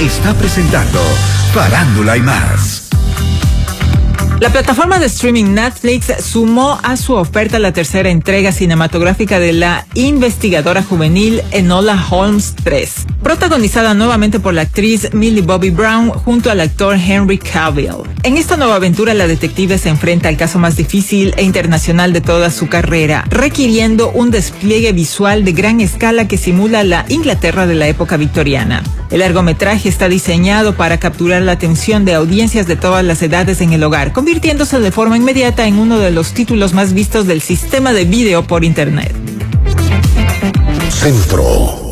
está presentando Farándula y más. La plataforma de streaming Netflix sumó a su oferta la tercera entrega cinematográfica de la investigadora juvenil Enola Holmes 3, protagonizada nuevamente por la actriz Millie Bobby Brown junto al actor Henry Cavill. En esta nueva aventura, la detective se enfrenta al caso más difícil e internacional de toda su carrera, requiriendo un despliegue visual de gran escala que simula la Inglaterra de la época victoriana. El largometraje está diseñado para capturar la atención de audiencias de todas las edades en el hogar, convirtiéndose de forma inmediata en uno de los títulos más vistos del sistema de vídeo por Internet. Centro.